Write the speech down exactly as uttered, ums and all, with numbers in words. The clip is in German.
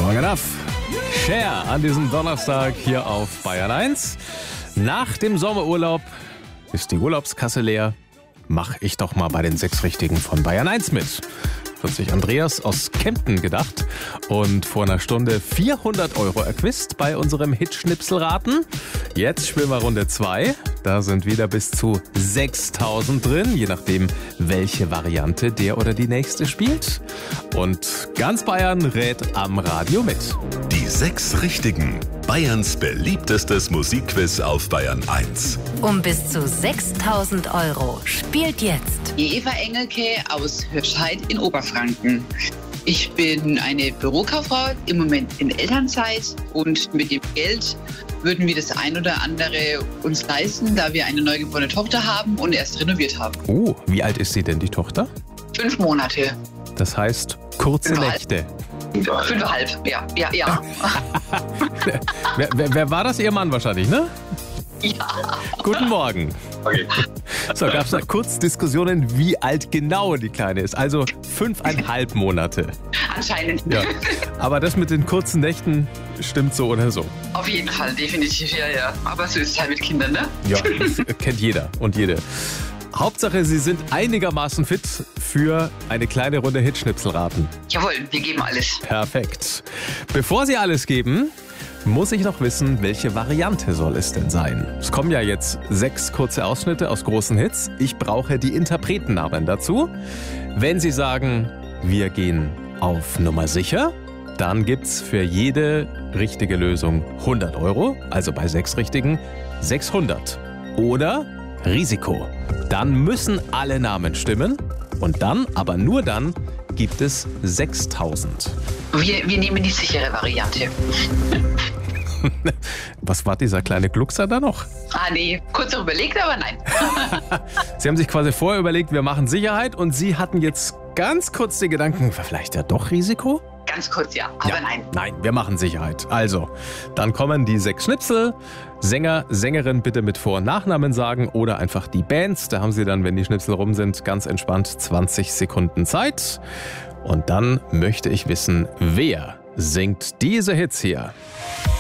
Long Enough. Cher an diesem Donnerstag hier auf Bayern eins. Nach dem Sommerurlaub ist die Urlaubskasse leer. Mach ich doch mal bei den sechs Richtigen von Bayern eins mit. Hat sich Andreas aus Kempten gedacht und vor einer Stunde vierhundert Euro erquist bei unserem Hit-Schnipselraten. Jetzt spielen wir Runde zwei. Da sind wieder bis zu sechstausend drin, je nachdem, welche Variante der oder die nächste spielt. Und ganz Bayern rät am Radio mit. Die sechs Richtigen. Bayerns beliebtestes Musikquiz auf Bayern eins. Um bis zu sechstausend Euro. Spielt jetzt Die Eva Engelke aus Hörscheid in Oberfranken. Ich bin eine Bürokauffrau, im Moment in Elternzeit, und mit dem Geld würden wir das ein oder andere uns leisten, da wir eine neugeborene Tochter haben und erst renoviert haben. Oh, wie alt ist sie denn, die Tochter? Fünf Monate. Das heißt, kurze Fünfeinhalb. Nächte. Fünfeinhalb, ja, ja, ja. wer, wer, wer war das? Ihr Mann wahrscheinlich, ne? Ja. Guten Morgen. Okay. So, gab es da kurz Diskussionen, wie alt genau die Kleine ist. Also fünfeinhalb Monate. Anscheinend. Ja. Aber das mit den kurzen Nächten stimmt so oder so. Auf jeden Fall, definitiv, ja, ja. Aber so ist es halt mit Kindern, ne? Ja, das kennt jeder und jede. Hauptsache, Sie sind einigermaßen fit für eine kleine Runde Hitschnipselraten. Jawohl, wir geben alles. Perfekt. Bevor Sie alles geben, muss ich noch wissen, welche Variante soll es denn sein? Es kommen ja jetzt sechs kurze Ausschnitte aus großen Hits. Ich brauche die Interpretennamen dazu. Wenn Sie sagen, wir gehen auf Nummer sicher, dann gibt's für jede richtige Lösung hundert Euro, also bei sechs Richtigen sechshundert. Oder Risiko. Dann müssen alle Namen stimmen und dann, aber nur dann, gibt es sechstausend. Wir, wir nehmen die sichere Variante. Was war dieser kleine Gluckser da noch? Ah nee, kurz noch überlegt, aber nein. Sie haben sich quasi vorher überlegt, wir machen Sicherheit, und Sie hatten jetzt ganz kurz den Gedanken, vielleicht ja doch Risiko? Ganz kurz, ja, aber Ja, nein. Nein, wir machen Sicherheit. Also, dann kommen die sechs Schnipsel. Sänger, Sängerin bitte mit Vor- und Nachnamen sagen oder einfach die Bands. Da haben Sie dann, wenn die Schnipsel rum sind, ganz entspannt zwanzig Sekunden Zeit. Und dann möchte ich wissen, wer singt diese Hits hier?